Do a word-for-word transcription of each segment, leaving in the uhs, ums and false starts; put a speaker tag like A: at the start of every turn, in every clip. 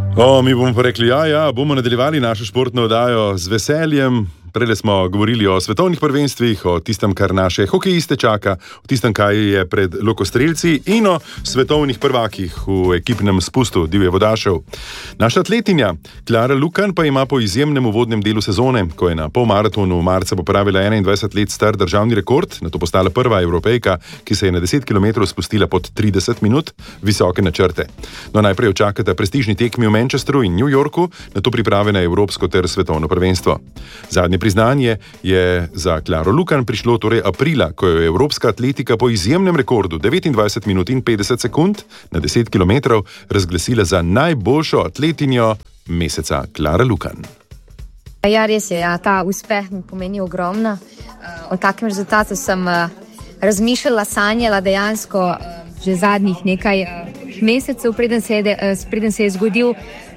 A: O, mi bomo pa rekli, ja, ja, bomo nadaljevali našo športno oddajo z veseljem. Prele smo govorili o svetovnih prvenstvih, o tistem, kar naše hokejiste čaka, o tistem, kaj je pred lokostrelci in o svetovnih prvakih v ekipnem spustu divje vodašev. Naša atletinja Klara Lukan pa ima po izjemnem uvodnem delu sezone, ko je na polmaratonu marca popravila enaindvajset let star državni rekord, nato postala prva Evropejka, ki se je na deset kilometrov spustila pod trideset minut, visoke načrte. No, najprej očakata prestižni tekmi v Manchesteru in New Yorku, nato priprave na evropsko ter svetovno prvenstvo. Zadnje priznanje je za Klaro Lukan prišlo torej aprila, ko je evropska atletika po izjemnem rekordu devetindvajset minut in petdeset sekund na deset kilometrov razglasila za najboljšo atletinjo meseca. Klara Lukan.
B: Ja, res je, ja, ta uspeh mi pomeni ogromno. O takem rezultatu sem razmišljala, sanjala dejansko že zadnjih nekaj mesecev, preden se je, preden se je zgodil.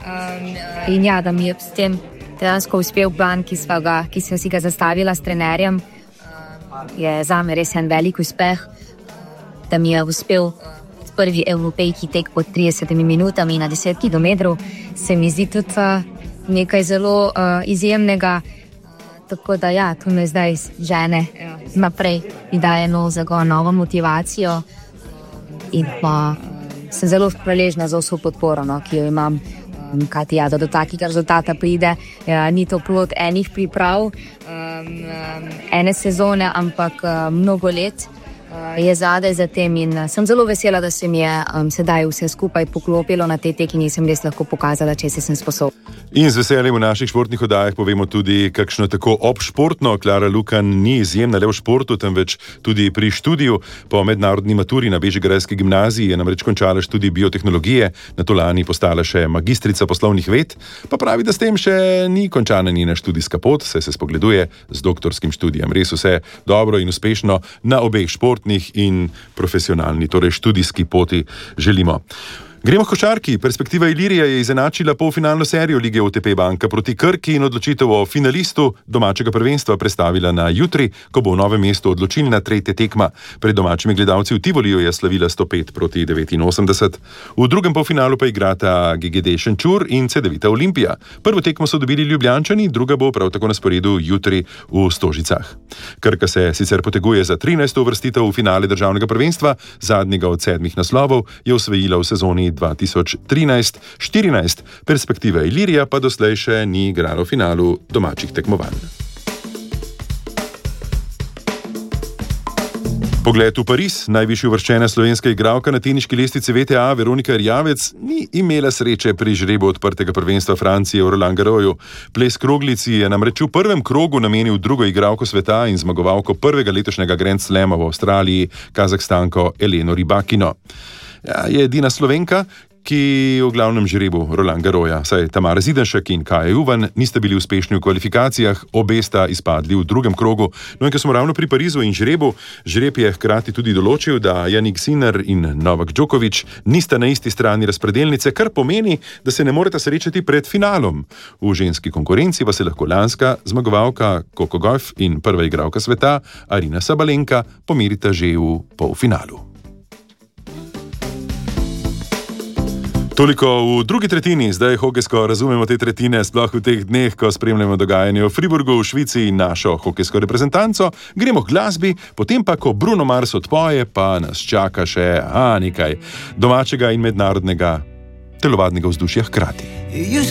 B: In ja, da mi je s tem dejansko uspel plan, ki, ga, ki sem si ga zastavila s trenerjem, je zame res en velik uspeh, da mi je uspel prvi Evropejki tek pod tridesetimi minutami na deset kilometrov, se mi zdi tudi nekaj zelo uh, izjemnega, tako da ja, to me zdaj žene naprej, mi daje nov zagon, novo motivacijo in pa sem zelo hvaležna za vso podporo, no, ki jo imam. Kajti, ja, da do takega rezultata pride, ja, ni to plod enih priprav, um, ene sezone, ampak uh, mnogo let uh, je zadaj za tem in uh, sem zelo vesela, da se mi je um, sedaj vse skupaj poklopilo na te tekmi in sem res lahko pokazala, če se sem sposobna.
A: In z veseljem v naših športnih oddajah povemo tudi, kakšno tako obšportno Klara Lukan ni izjemna le v športu, temveč tudi pri študiju. Po mednarodni maturi na Bežigrajski gimnaziji je namreč končala študij biotehnologije, nato lani postala še magistrica poslovnih ved, pa pravi, da s tem še ni končana njena študijska pot, saj se spogleduje z doktorskim študijem. Res vse dobro in uspešno na obeh športnih in profesionalni, torej študijski poti želimo. Gremo k košarki. Perspektiva Ilirije je izenačila polfinalno serijo Lige O T P Banka proti Krki in odločitev o finalistu domačega prvenstva prestavila na jutri, ko bo v Novem mestu odločilna tretja tekma. Pred domačimi gledalci v Tivoliju je slavila sto pet proti devetinosemdeset. V drugem polfinalu pa igrata G G D Šenčur in Cedevita Olimpija. Prvo tekmo so dobili Ljubljančani, druga bo prav tako na sporedu jutri v Stožicah. Krka se sicer poteguje za trinajsto uvrstitev v finale državnega prvenstva, zadnjega od sedmih naslovov je osvojila v sezoni dva tisoč trinajst štirinajst, Perspektiva Ilirija pa doslej še ni igrala v finalu domačih tekmovanj. Pogled v Pariz, najvišji uvrščena slovenska igralka na teniški lestvici V T A Veronika Erjavec ni imela sreče pri žrebu odprtega prvenstva Francije v Roland Garrosu. Ples kroglici je namreč v prvem krogu namenil drugo igralko sveta in zmagovalko prvega letošnjega Grand Slama v Avstraliji, Kazahstanko Eleno Rybakino. Ja, je edina Slovenka, ki v glavnem žrebu Roland Garrosa, saj Tamara Zidanšek in Kaja Juvan nista bili uspešni v kvalifikacijah, obe sta izpadli v drugem krogu. No in ko smo ravno pri Parizu in žrebu, žreb je hkrati tudi določil, da Jannik Sinner in Novak Djokovic nista na isti strani razpredelnice, kar pomeni, da se ne moreta srečati pred finalom. V ženski konkurenci pa se lahko lanska zmagovalka Coco Gauff in prva igralka sveta Arina Sabalenka pomerita že v polfinalu. Toliko v drugi tretjini, zdaj hokejsko razumemo te tretjine, sploh v teh dneh, ko spremljamo dogajanje v Friburgu, v Švici in našo hokejsko reprezentanco. Gremo k glasbi, potem pa, ko Bruno Mars odpoje, pa nas čaka še a, nekaj domačega in mednarodnega telovadnega vzdušja hkrati.